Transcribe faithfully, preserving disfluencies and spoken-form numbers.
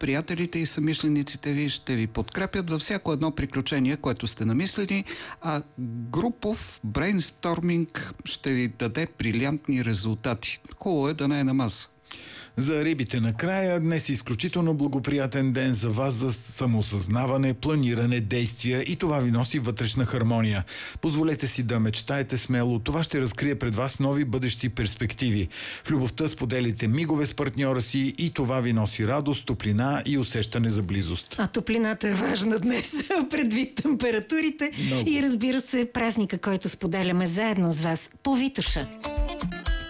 приятелите и съмишлениците ви ще ви подкрепят във всяко едно приключение, което сте намислили, а групов брейнсторминг ще ви даде брилянтни резултати. Хубаво е да не е на маса. За рибите накрая, днес е изключително благоприятен ден за вас за самоосъзнаване, планиране, действия и това ви носи вътрешна хармония. Позволете си да мечтаете смело, това ще разкрие пред вас нови бъдещи перспективи. В любовта споделите мигове с партньора си и това ви носи радост, топлина и усещане за близост. А топлината е важна днес, предвид температурите. Много. И разбира се, празника, който споделяме заедно с вас по Витоша.